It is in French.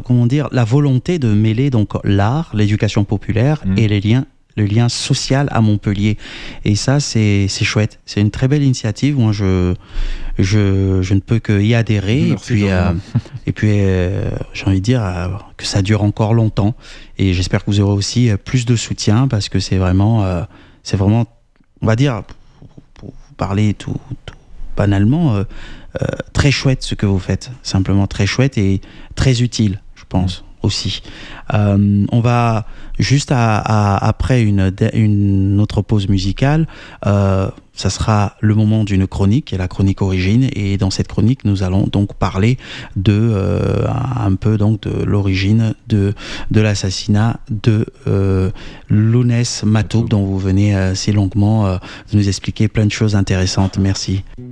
comment dire, la volonté de mêler donc l'art, l'éducation populaire et le lien social à Montpellier. Et ça, c'est chouette. C'est une très belle initiative. Moi, je ne peux qu'y adhérer. Merci, et puis j'ai envie de dire que ça dure encore longtemps. Et j'espère que vous aurez aussi plus de soutien parce que c'est vraiment, on va dire, pour vous parler tout banalement, très chouette ce que vous faites. Simplement très chouette et très utile, je pense. Aussi. On va juste après une autre pause musicale, ça sera le moment d'une chronique, qui est la chronique Origine, et dans cette chronique, nous allons donc parler un peu donc de l'origine de l'assassinat de Lounès Matoub, dont vous venez si longuement de nous expliquer plein de choses intéressantes. Merci.